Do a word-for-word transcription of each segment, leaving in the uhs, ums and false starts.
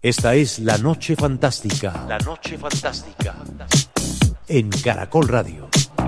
Esta es La Noche Fantástica. La Noche Fantástica. En Caracol Radio.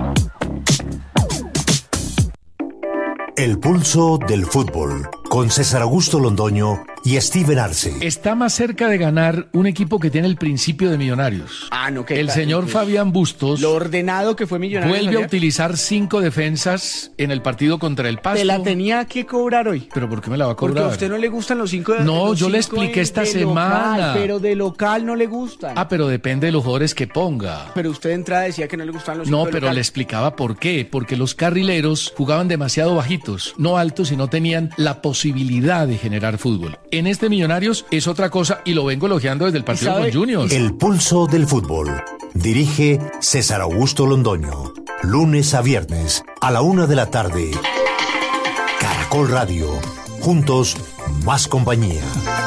El pulso del fútbol, con César Augusto Londoño y Steven Arce. Está más cerca de ganar un equipo que tiene el principio de Millonarios. Ah, no, que el señor pues, Fabián Bustos, lo ordenado que fue Millonarios, vuelve ayer. a utilizar cinco defensas en el partido contra el Pasto. Te la tenía que cobrar hoy. ¿Pero por qué me la va a cobrar? Porque a usted no le gustan los cinco de No, los yo le cinco expliqué de, esta de semana. Local, pero de local no le gustan. Ah, pero depende de los jugadores que ponga. Pero usted de entrada decía que no le gustaban los cinco No, de pero local. le explicaba por qué. Porque los carrileros jugaban demasiado bajitos, no altos, y no tenían la posibilidad de generar fútbol. En este Millonarios es otra cosa y lo vengo elogiando desde el partido con Junior. El pulso del fútbol. Dirige César Augusto Londoño. Lunes a viernes a la una de la tarde. Caracol Radio. Juntos, más compañía.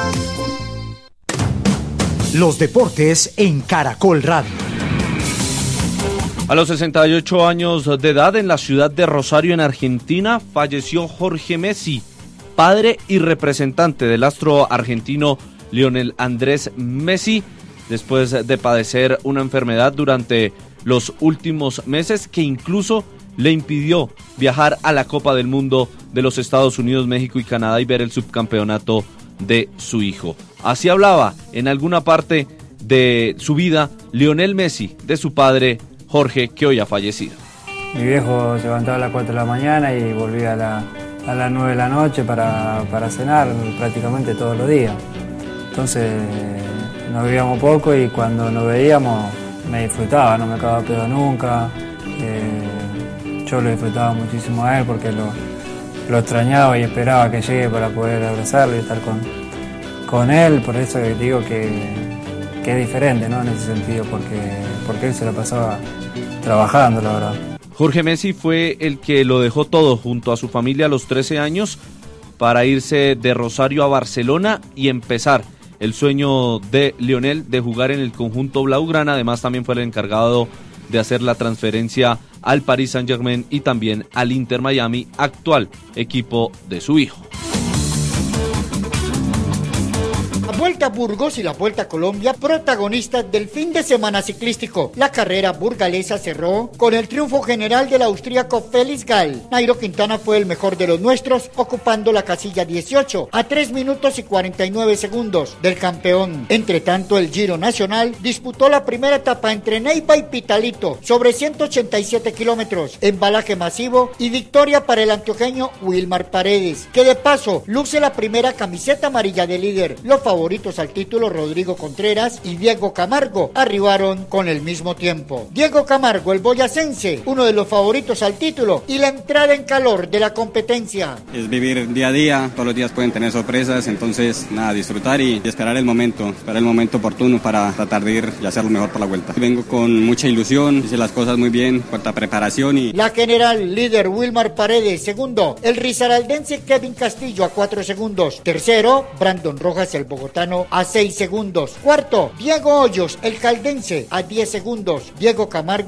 Los deportes en Caracol Radio. A los sesenta y ocho años de edad, en la ciudad de Rosario, en Argentina, falleció Jorge Messi, padre y representante del astro argentino Lionel Andrés Messi, después de padecer una enfermedad durante los últimos meses que incluso le impidió viajar a la Copa del Mundo de los Estados Unidos, México y Canadá y ver el subcampeonato de su hijo. Así hablaba en alguna parte de su vida Lionel Messi, de su padre Jorge, que hoy ha fallecido. Mi viejo se levantaba a las cuatro de la mañana y volvía a, la, a las nueve de la noche para, para cenar prácticamente todos los días. Entonces nos veíamos poco y cuando nos veíamos me disfrutaba, no me acababa pedo nunca. Eh, yo lo disfrutaba muchísimo a él porque lo, lo extrañaba y esperaba que llegue para poder abrazarlo y estar con, con él. Por eso digo que, que es diferente, ¿no? En ese sentido, porque, porque él se la pasaba trabajando, la verdad. Jorge Messi fue el que lo dejó todo junto a su familia a los trece años para irse de Rosario a Barcelona y empezar el sueño de Lionel de jugar en el conjunto blaugrana. Además también fue el encargado de hacer la transferencia al Paris Saint-Germain y también al Inter Miami, actual equipo de su hijo. La Vuelta a Burgos y la Vuelta a Colombia, protagonistas del fin de semana ciclístico. La carrera burgalesa cerró con el triunfo general del austríaco Felix Gall. Nairo Quintana fue el mejor de los nuestros, ocupando la casilla dieciocho, a tres minutos y cuarenta y nueve segundos del campeón. Entre tanto, el Giro Nacional disputó la primera etapa entre Neiva y Pitalito, sobre ciento ochenta y siete kilómetros, embalaje masivo y victoria para el antioqueño Wilmar Paredes, que de paso luce la primera camiseta amarilla de líder. Los favoritos al título, Rodrigo Contreras y Diego Camargo, arribaron con el mismo tiempo. Diego Camargo, el boyacense, uno de los favoritos al título y la entrada en calor de la competencia. Es vivir día a día, todos los días pueden tener sorpresas, entonces nada, disfrutar y, y esperar el momento, esperar el momento oportuno para tratar de ir y hacer lo mejor por la vuelta. Vengo con mucha ilusión, hice las cosas muy bien, cuarta preparación y... La general líder Wilmar Paredes, segundo, el risaraldense Kevin Castillo a cuatro segundos, tercero, Brandon Rojas, el bogotano, a seis segundos, cuarto, Diego Hoyos, el caldense, a diez segundos, Diego Camargo